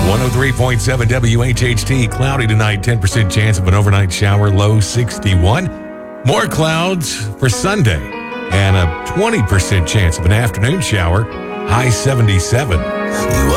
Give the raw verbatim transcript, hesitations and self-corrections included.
one oh three point seven W H H T. Cloudy tonight, ten percent chance of an overnight shower, low sixty-one. More clouds for Sunday, and a twenty percent chance of an afternoon shower, high seventy-seven. You